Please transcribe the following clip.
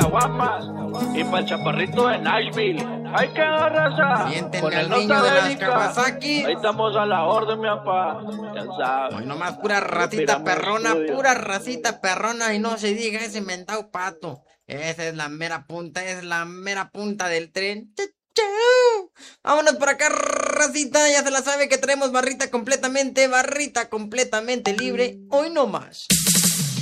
caguamas. Y pa'l chaparrito de Nashville. Hay que agarrarse. Siéntenme al niño de las Kawasaki. Ahí estamos a la orden, mi papá. Ya sabes. Hoy nomás pura racita perrona, pura racita perrona. Y no se diga ese mentado pato. Esa es la mera punta, es la mera punta del tren. ¡Chau! Vámonos por acá, racita. Ya se la sabe que traemos barrita completamente libre. Hoy no más.